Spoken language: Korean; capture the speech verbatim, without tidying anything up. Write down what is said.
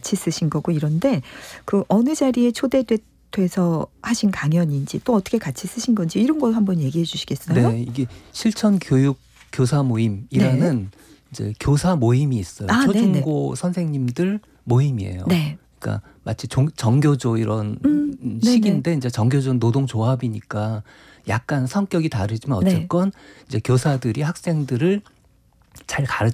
같이 쓰신 거고 이런데 그 어느 자리에 초대돼서 하신 강연인지 또 어떻게 같이 쓰신 건지 이런 거 한번 얘기해 주시겠어요? 네, 이게 실천 교육 교사 모임이라는 네. 이제 교사 모임이 있어요. 아, 초중고 네네. 선생님들 모임이에요. 네. 그러니까 마치 정, 정교조 이런 음, 식인데 이제 정교조는 노동조합이니까 약간 성격이 다르지만 어쨌건 네. 이제 교사들이 학생들을 잘 가르쳐